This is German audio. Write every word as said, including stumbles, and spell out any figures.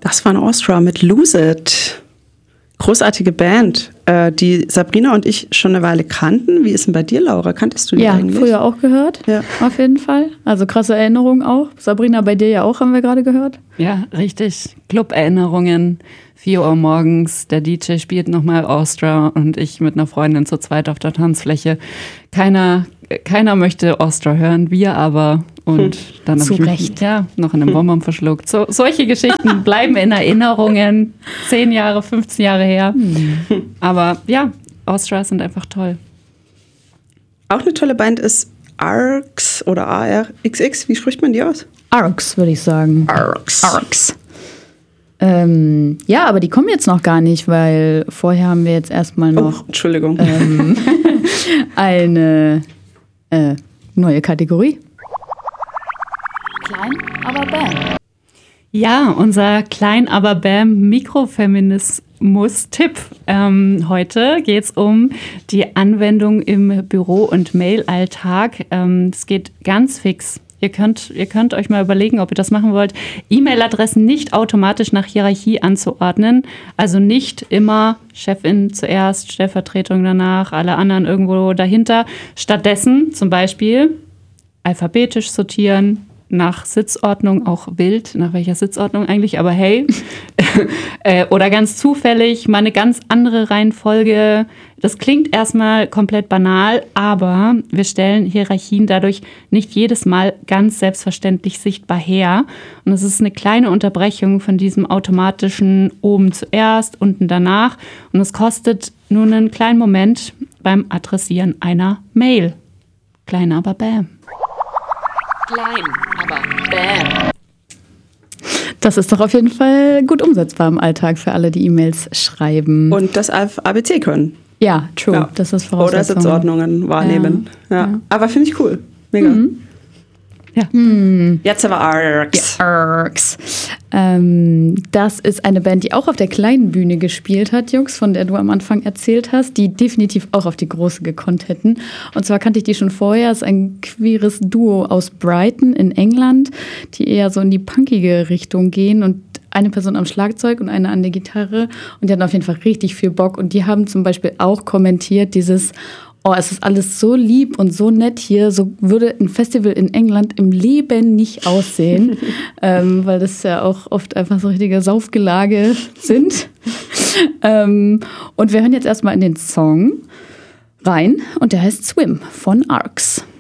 Das war ein Austria mit Lose It. Großartige Band, äh, die Sabrina und ich schon eine Weile kannten. Wie ist denn bei dir, Laura? Kanntest du die ja, eigentlich? Ja, früher auch gehört, ja. Auf jeden Fall. Also krasse Erinnerungen auch. Sabrina, bei dir ja auch, haben wir gerade gehört. Ja, richtig. Club-Erinnerungen. vier Uhr morgens, der D J spielt nochmal Austria und ich mit einer Freundin zu zweit auf der Tanzfläche. Keiner, keiner möchte Austria hören, wir aber. Und dann Zu habe ich Recht. mich ja, noch in einem Bonbon verschluckt. So, solche Geschichten bleiben in Erinnerungen. Zehn Jahre, fünfzehn Jahre her. Hm. Aber ja, Austria sind einfach toll. Auch eine tolle Band ist Arx oder A R X X. Wie spricht man die aus? Arx, würde ich sagen. Arx. Arx. Ähm, ja, aber die kommen jetzt noch gar nicht, weil vorher haben wir jetzt erstmal noch oh, Entschuldigung. Ähm, eine äh, neue Kategorie. Klein, aber bam. Ja, unser Klein, aber bam Mikrofeminismus-Tipp. Ähm, heute geht es um die Anwendung im Büro- und Mail-Alltag. Ähm, es geht ganz fix. Ihr könnt, ihr könnt euch mal überlegen, ob ihr das machen wollt. E-Mail-Adressen nicht automatisch nach Hierarchie anzuordnen. Also nicht immer Chefin zuerst, Stellvertretung danach, alle anderen irgendwo dahinter. Stattdessen zum Beispiel alphabetisch sortieren, nach Sitzordnung, auch wild, nach welcher Sitzordnung eigentlich, aber hey. äh, oder ganz zufällig, mal eine ganz andere Reihenfolge. Das klingt erstmal komplett banal, aber wir stellen Hierarchien dadurch nicht jedes Mal ganz selbstverständlich sichtbar her. Und es ist eine kleine Unterbrechung von diesem automatischen oben zuerst, unten danach. Und es kostet nur einen kleinen Moment beim Adressieren einer Mail. Klein, aber bam. Klein, aber bam. Das ist doch auf jeden Fall gut umsetzbar im Alltag für alle, die E-Mails schreiben. Und das A B C können. Ja, true. Ja. Das ist Voraussetzung. Oder Sitzordnungen wahrnehmen. Ja. Ja. Ja. Aber finde ich cool. Mega. Mhm. Ja. Hm. Jetzt aber Arx. Ja, Arx. Ähm, das ist eine Band, die auch auf der kleinen Bühne gespielt hat, Jungs, von der du am Anfang erzählt hast, die definitiv auch auf die große gekonnt hätten. Und zwar kannte ich die schon vorher. Es ist ein queeres Duo aus Brighton in England, die eher so in die punkige Richtung gehen und eine Person am Schlagzeug und eine an der Gitarre. Und die hatten auf jeden Fall richtig viel Bock. Und die haben zum Beispiel auch kommentiert dieses: Oh, es ist alles so lieb und so nett hier. So würde ein Festival in England im Leben nicht aussehen, ähm, weil das ja auch oft einfach so richtige Saufgelage sind. ähm, und wir hören jetzt erstmal in den Song rein und der heißt Swim von Arx.